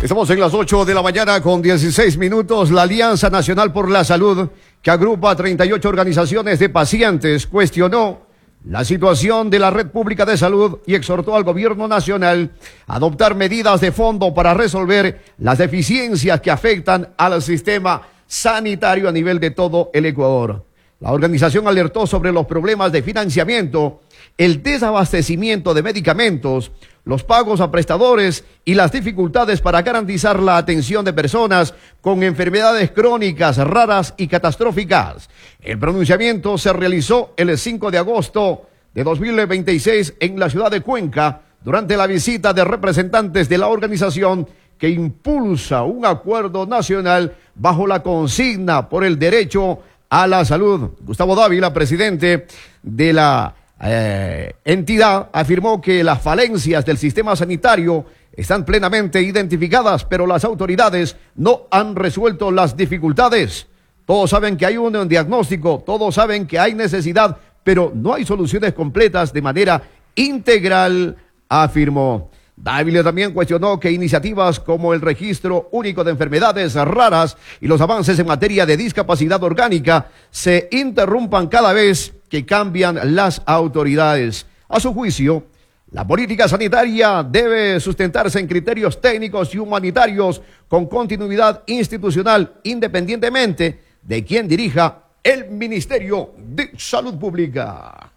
Estamos en las 8 de la mañana con 16 minutos. La Alianza Nacional por la Salud, que agrupa a 38 organizaciones de pacientes, cuestionó la situación de la red pública de salud y exhortó al gobierno nacional a adoptar medidas de fondo para resolver las deficiencias que afectan al sistema sanitario a nivel de todo el Ecuador. La organización alertó sobre los problemas de financiamiento, el desabastecimiento de medicamentos, los pagos a prestadores y las dificultades para garantizar la atención de personas con enfermedades crónicas, raras y catastróficas. El pronunciamiento se realizó el 5 de agosto de 2026 en la ciudad de Cuenca durante la visita de representantes de la organización que impulsa un acuerdo nacional bajo la consigna por el derecho a la salud. Gustavo Dávila, presidente de la entidad, afirmó que las falencias del sistema sanitario están plenamente identificadas, pero las autoridades no han resuelto las dificultades. Todos saben que hay un diagnóstico, todos saben que hay necesidad, pero no hay soluciones completas de manera integral, afirmó. Dávila también cuestionó que iniciativas como el Registro Único de Enfermedades Raras y los avances en materia de discapacidad orgánica se interrumpan cada vez que cambian las autoridades. A su juicio, la política sanitaria debe sustentarse en criterios técnicos y humanitarios con continuidad institucional, independientemente de quién dirija el Ministerio de Salud Pública.